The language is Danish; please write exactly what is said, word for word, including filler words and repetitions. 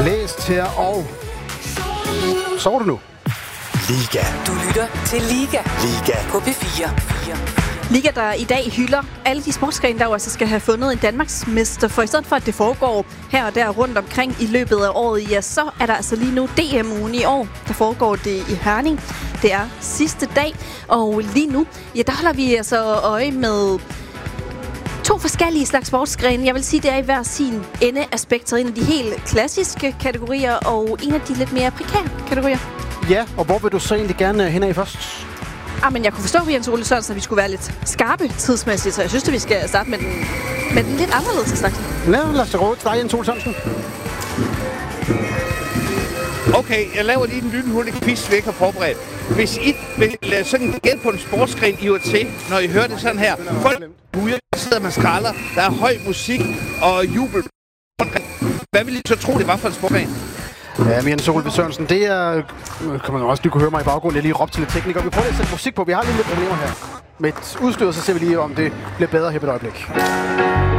Læst her og... Sover du nu? Liga. Du lytter til Liga. Liga. På P fire. Liga, der i dag hylder alle de sportsgrene, der jo altså skal have fundet en Danmarksmester. For i stedet for, at det foregår her og der rundt omkring i løbet af året, ja, så er der altså lige nu D M-ugen i år. Der foregår det i Herning. Det er sidste dag, og lige nu, ja, der holder vi altså øje med to forskellige slags sportsgrene. Jeg vil sige, det er i hver sin ende af spektret. En af de helt klassiske kategorier, og en af de lidt mere prekære kategorier. Ja, og hvor vil du så egentlig gerne hen af først? Ah, men jeg kunne forstå på Jens Ole Sørensen, at vi skulle være lidt skarpe tidsmæssigt, så jeg synes, at vi skal starte med den, med den lidt anderledes slags. Ja, lad os da råde til dig, Jens Ole Sørensen. Okay, jeg laver lige den lynhurtige quiz, vi ikke har forberedt. Hvis I vil lade sådan gætte på en sportsgren, I var til, når I hører det sådan her. Folk bujer, der sidder man skralder, der er høj musik og jubel. Hvad vil I så tro, det var for en sportsgren? Ja, men Jens Ole Sørensen, det er... Kan man også lige kunne høre mig i baggrunden. Jeg lige råbte til lidt teknikere. Vi prøver lige at sætte musik på. Vi har lige lidt problemer her med et udstyr, så ser vi lige, om det bliver bedre her på et øjeblik.